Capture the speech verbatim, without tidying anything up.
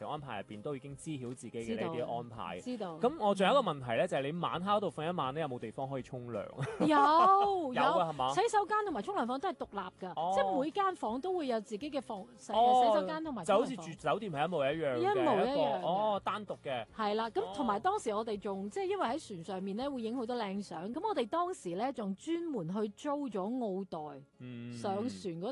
程安排入邊都已經知曉自己嘅呢啲安排。 知道。 咁我仲有一個問題咧，就係、是、你晚黑嗰度瞓一晚咧，有冇地方可以沖涼？ 有有有㗎係嘛？ 洗手間同埋沖涼房都係獨立㗎， 哦即係每間房都會有自己嘅房洗、 哦、 洗手間同埋就好似住酒店係一模一樣嘅， 一模一樣個哦，單獨嘅。 係啦，咁哦同埋當時我哋仲即係因為喺船上面咧會影好多靚相，咁我哋當時咧仲專門去租咗奧黛、 嗯上船嗰